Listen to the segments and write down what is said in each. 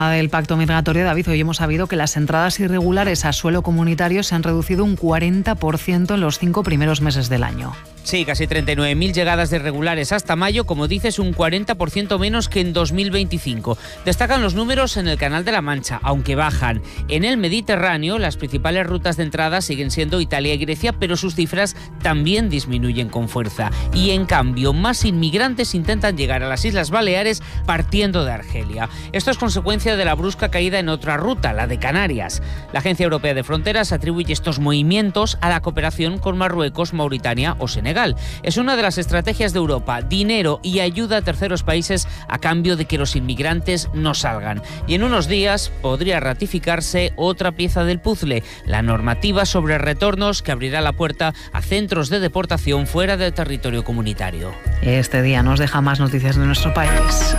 Del pacto migratorio, David, hoy hemos sabido que las entradas irregulares a suelo comunitario se han reducido un 40% en los 5 primeros meses del año. Sí, casi 39.000 llegadas de irregulares hasta mayo, como dices, un 40% menos que en 2025. Destacan los números en el Canal de la Mancha, aunque bajan. En el Mediterráneo, las principales rutas de entrada siguen siendo Italia y Grecia, pero sus cifras también disminuyen con fuerza. Y en cambio, más inmigrantes intentan llegar a las Islas Baleares partiendo de Argelia. Esto es consecuencia de la brusca caída en otra ruta, la de Canarias. La Agencia Europea de Fronteras atribuye estos movimientos a la cooperación con Marruecos, Mauritania o Senegal. Es una de las estrategias de Europa: dinero y ayuda a terceros países a cambio de que los inmigrantes no salgan. Y en unos días podría ratificarse otra pieza del puzzle, la normativa sobre retornos, que abrirá la puerta a centros de deportación fuera del territorio comunitario. Este día nos deja más noticias de nuestro país.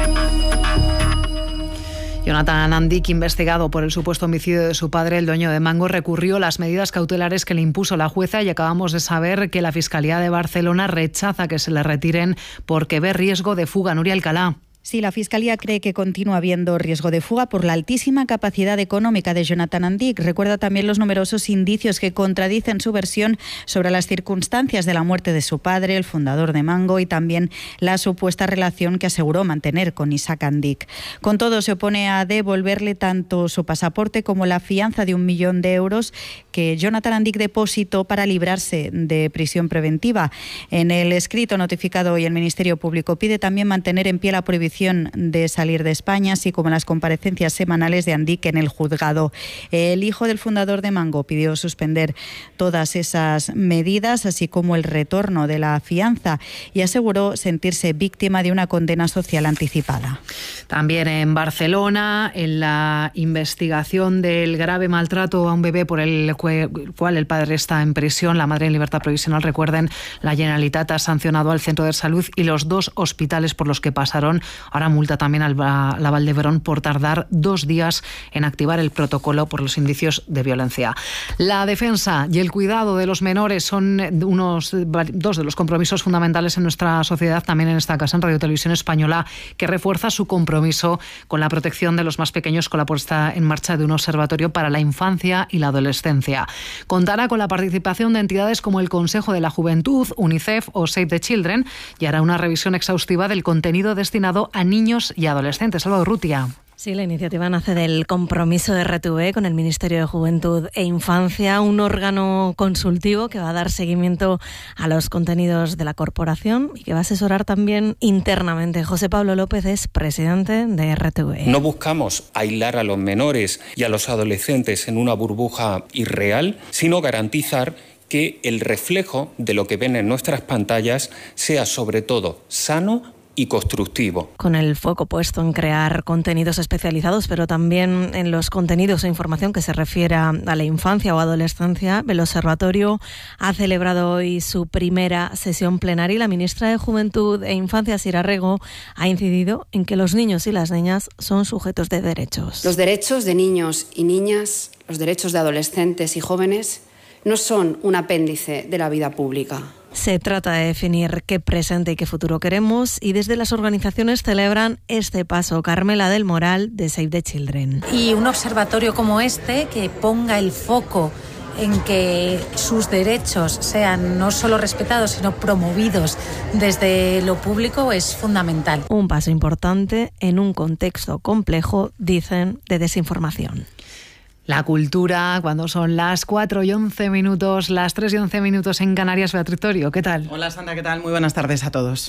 Jonathan Andik, investigado por el supuesto homicidio de su padre, el dueño de Mango, recurrió las medidas cautelares que le impuso la jueza y acabamos de saber que la Fiscalía de Barcelona rechaza que se le retiren porque ve riesgo de fuga. Nuria Alcalá. Sí, la Fiscalía cree que continúa habiendo riesgo de fuga por la altísima capacidad económica de Jonathan Andik. Recuerda también los numerosos indicios que contradicen su versión sobre las circunstancias de la muerte de su padre, el fundador de Mango, y también la supuesta relación que aseguró mantener con Isaac Andik. Con todo, se opone a devolverle tanto su pasaporte como la fianza de 1 millón de euros que Jonathan Andik depositó para librarse de prisión preventiva. En el escrito notificado hoy, el Ministerio Público pide también mantener en pie la prohibición de salir de España, así como las comparecencias semanales de Andik en el juzgado. El hijo del fundador de Mango pidió suspender todas esas medidas, así como el retorno de la fianza, y aseguró sentirse víctima de una condena social anticipada. También en Barcelona, en la investigación del grave maltrato a un bebé por el cual el padre está en prisión, la madre en libertad provisional, recuerden, la Generalitat ha sancionado al centro de salud y los 2 hospitales por los que pasaron. Ahora multa también a la Vall d'Hebron por tardar 2 días en activar el protocolo por los indicios de violencia. La defensa y el cuidado de los menores son 2 de los compromisos fundamentales en nuestra sociedad, también en esta casa, en Radio Televisión Española, que refuerza su compromiso con la protección de los más pequeños con la puesta en marcha de un observatorio para la infancia y la adolescencia. Contará con la participación de entidades como el Consejo de la Juventud, UNICEF o Save the Children, y hará una revisión exhaustiva del contenido destinado a niños y adolescentes. Salvador Rutia. Sí, la iniciativa nace del compromiso de RTV con el Ministerio de Juventud e Infancia, un órgano consultivo que va a dar seguimiento a los contenidos de la corporación y que va a asesorar también internamente. José Pablo López es presidente de RTV. No buscamos aislar a los menores y a los adolescentes en una burbuja irreal, sino garantizar que el reflejo de lo que ven en nuestras pantallas sea sobre todo sano y constructivo. Con el foco puesto en crear contenidos especializados, pero también en los contenidos e información que se refiere a la infancia o adolescencia, el Observatorio ha celebrado hoy su primera sesión plenaria y la ministra de Juventud e Infancia, Sira Rego, ha incidido en que los niños y las niñas son sujetos de derechos. Los derechos de niños y niñas, los derechos de adolescentes y jóvenes, no son un apéndice de la vida pública. Se trata de definir qué presente y qué futuro queremos y desde las organizaciones celebran este paso. Carmela del Moral, de Save the Children. Y un observatorio como este que ponga el foco en que sus derechos sean no solo respetados, sino promovidos desde lo público es fundamental. Un paso importante en un contexto complejo, dicen, de desinformación. La cultura, cuando son las 4:11, las 3:11 en Canarias. Beatriz Torio, ¿qué tal? Hola Sandra, ¿qué tal? Muy buenas tardes a todos.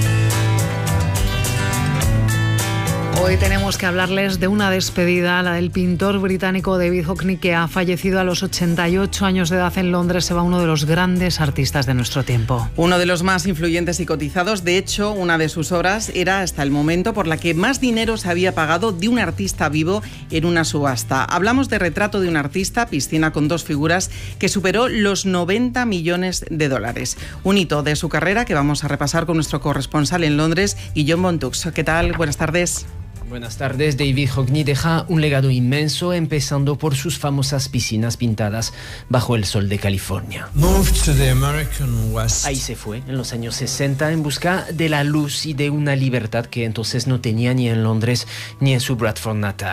Hoy tenemos que hablarles de una despedida, la del pintor británico David Hockney, que ha fallecido a los 88 años de edad en Londres. Se va uno de los grandes artistas de nuestro tiempo. Uno de los más influyentes y cotizados. De hecho, una de sus obras era hasta el momento por la que más dinero se había pagado de un artista vivo en una subasta. Hablamos de Retrato de un artista, piscina con 2 figuras, que superó los 90 millones de dólares. Un hito de su carrera que vamos a repasar con nuestro corresponsal en Londres, Guillaume Bontux. ¿Qué tal? Buenas tardes. Buenas tardes. David Hockney deja un legado inmenso, empezando por sus famosas piscinas pintadas bajo el sol de California. Ahí se fue, en los años 60, en busca de la luz y de una libertad que entonces no tenía ni en Londres ni en su Bradford natal.